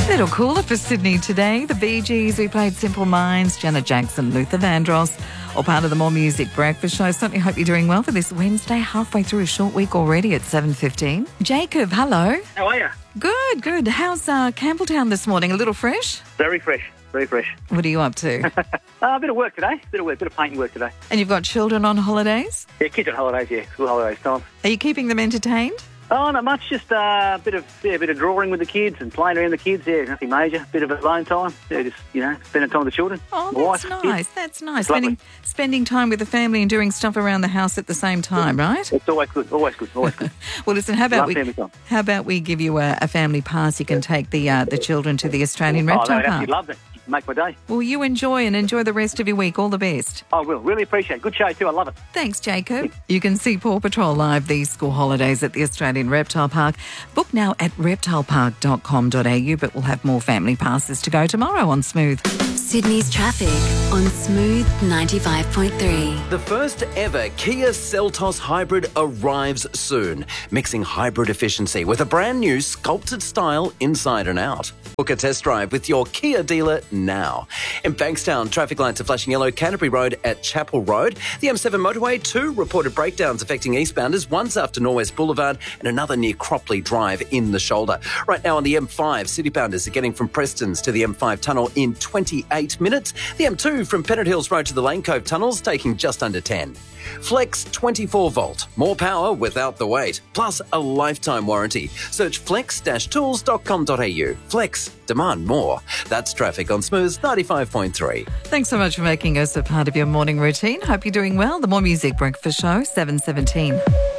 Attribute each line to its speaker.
Speaker 1: Little cooler for Sydney today. The Bee Gees, we played Simple Minds, Janet Jackson, Luther Vandross, all part of the More Music Breakfast Show. Certainly hope you're doing well for this Wednesday, halfway through a short week already at 7:15. Jacob, hello.
Speaker 2: How are you?
Speaker 1: Good, good. How's Campbelltown this morning? A little fresh?
Speaker 2: Very fresh, very fresh.
Speaker 1: What are you up to?
Speaker 2: A bit of work today, bit of painting work today.
Speaker 1: And you've got children on holidays?
Speaker 2: Yeah, kids on holidays, yeah, school holidays time.
Speaker 1: Are you keeping them entertained?
Speaker 2: Oh, not much, just a bit of drawing with the kids and playing around the kids, yeah, nothing major. Bit of alone time, yeah, just, spending time with the children.
Speaker 1: Oh,
Speaker 2: My
Speaker 1: that's
Speaker 2: wife,
Speaker 1: nice,
Speaker 2: kids.
Speaker 1: that's nice.
Speaker 2: Lovely.
Speaker 1: Spending time with the family and doing stuff around the house at the same time, right?
Speaker 2: It's always good, always good, always good.
Speaker 1: Well, listen, how about
Speaker 2: Love family time.
Speaker 1: we give you a family pass? You can take the children to the Australian Reptile
Speaker 2: they'd
Speaker 1: Park.
Speaker 2: absolutely love it. Make my day.
Speaker 1: Well, you enjoy the rest of your week. All the best.
Speaker 2: I will, really appreciate it. Good show too, I love it.
Speaker 1: Thanks, Jacob. You can see Paw Patrol live these school holidays at the Australian Reptile Park. Book now at reptilepark.com.au, but we'll have more family passes to go tomorrow on Smooth.
Speaker 3: Sydney's traffic on Smooth 95.3.
Speaker 4: The first ever Kia Seltos Hybrid arrives soon, mixing hybrid efficiency with a brand new sculpted style inside and out. Book a test drive with your Kia dealer now. In Bankstown, traffic lights are flashing yellow. Canterbury Road at Chapel Road. The M7 motorway, 2 reported breakdowns affecting eastbounders, one's after Norwest Boulevard and another near Cropley Drive in the shoulder. Right now on the M5, citybounders are getting from Prestons to the M5 tunnel in 28 minutes. The M2 from Pennant Hills Road to the Lane Cove tunnels taking just under 10. Flex 24 volt, more power without the wait, plus a lifetime warranty. Search flex-tools.com.au. Flex, demand more. That's traffic on Smooth 95.3.
Speaker 1: Thanks so much for making us a part of your morning routine. Hope you're doing well. The More Music Breakfast Show, 7:17.